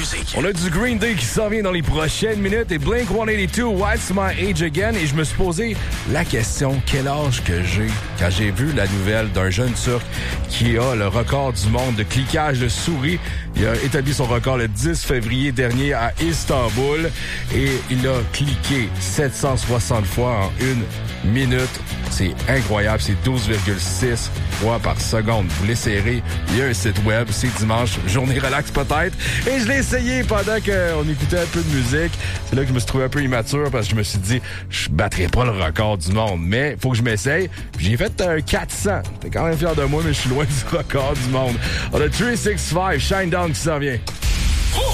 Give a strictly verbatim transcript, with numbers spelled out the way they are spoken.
musique. On a du Green Day qui s'en vient dans les prochaines minutes et Blink one eighty-two, What's My Age Again? Et je me suis posé la question, quel âge que j'ai? Quand j'ai vu la nouvelle d'un jeune Turc qui a le record du monde de cliquage de souris. Il a établi son record le dix février dernier à Istanbul et il a cliqué sept cent soixante fois en une minute. C'est incroyable, c'est douze virgule six fois par seconde. Vous l'essayerez, il y a un site web, c'est dimanche, journée relax peut-être. Et je l'ai essayé pendant qu'on écoutait un peu de musique. C'est là que je me suis trouvé un peu immature parce que je me suis dit, je battrai pas le record du monde, mais faut que je m'essaye. Puis j'ai fait un quatre cents. T'es quand même fier de moi, mais je suis loin du record du monde. On a trois six cinq, Shine Down qui s'en vient.